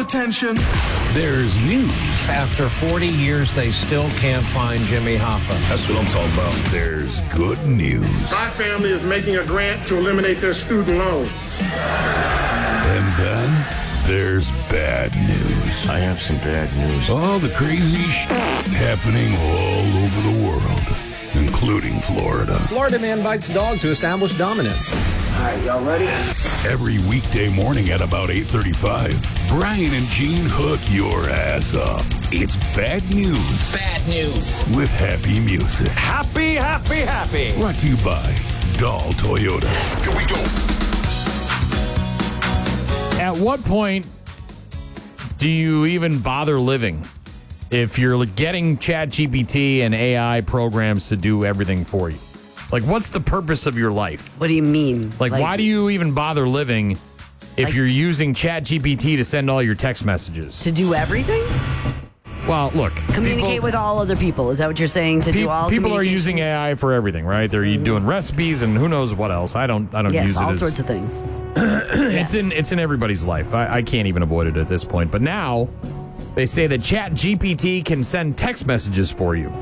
attention. There's news. After 40 years, they still can't find Jimmy Hoffa. That's what I'm talking about. There's good news. My family is making a grant to eliminate their student loans. And then there's bad news. I have some bad news. All the crazy happening all over the world, including Florida. Florida man bites dog to establish dominance. All right, y'all ready? Every weekday morning at about 8:35, Brian and Gene hook your ass up. It's bad news. Bad news. With happy music. Happy, happy, happy. Brought to you by Dahl Toyota. Here we go. At what point do you even bother living if you're getting ChatGPT and AI programs to do everything for you? Like, what's the purpose of your life? What do you mean? Like why do you even bother living if you're using ChatGPT to send all your text messages? To do everything? Well, look. Communicate with all other people. Is that what you're saying? To do all people are using AI for everything, right? They're doing recipes and who knows what else. I don't yes, use it. all sorts of things. It's in everybody's life. I can't even avoid it at this point. But now they say that ChatGPT can send text messages for you.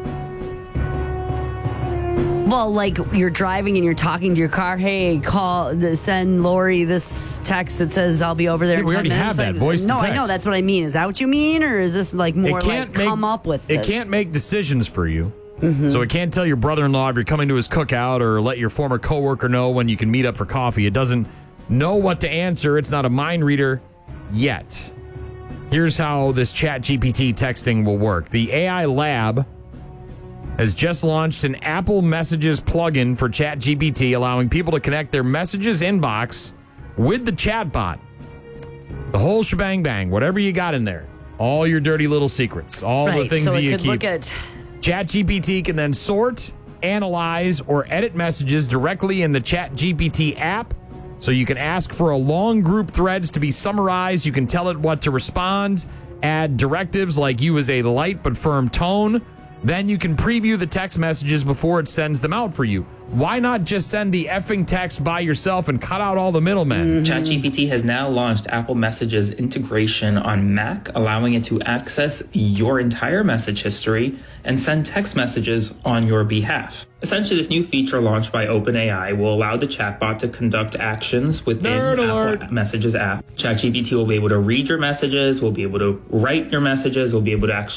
Well, like you're driving and you're talking to your car. Hey, send Lori this text that says I'll be over there in 10 minutes. We already have that voice to No, text. I know. That's what I mean. Is that what you mean? Or is this like more like come up with it? It can't make decisions for you. So it can't tell your brother-in-law if you're coming to his cookout or let your former coworker know when you can meet up for coffee. It doesn't know what to answer. It's not a mind reader yet. Here's how this ChatGPT texting will work. The AI Lab has just launched an Apple Messages plugin for ChatGPT, allowing people to connect their messages inbox with the chatbot. The whole shebang bang, whatever you got in there, all your dirty little secrets, all the things that you keep. Look at ChatGPT can then sort, analyze, or edit messages directly in the ChatGPT app. So you can ask for a long group threads to be summarized. You can tell it what to respond, add directives like use a light but firm tone. Then you can preview the text messages before it sends them out for you. Why not just send the effing text by yourself and cut out all the middlemen? ChatGPT has now launched Apple Messages integration on Mac, allowing it to access your entire message history and send text messages on your behalf. Essentially, this new feature launched by OpenAI will allow the chatbot to conduct actions within Apple Messages app. ChatGPT will be able to read your messages, will be able to write your messages, will be able to